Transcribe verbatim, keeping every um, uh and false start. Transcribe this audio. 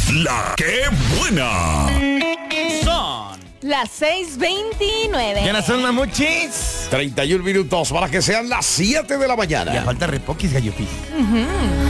La que buena. Son las seis veintinueve. ¿Qué son, mamuchis? treinta y un minutos para que sean las siete de la mañana. Ya falta repoquis, Gallo Fizz. Ujú.